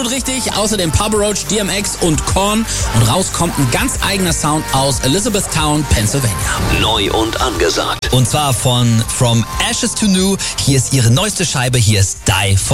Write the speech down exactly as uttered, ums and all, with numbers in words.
Richtig, außerdem Papa Roach, D M X und Korn. Und raus kommt ein ganz eigener Sound aus Elizabethtown, Pennsylvania. Neu und angesagt. Und zwar von From Ashes to New. Hier ist ihre neueste Scheibe, hier ist Die von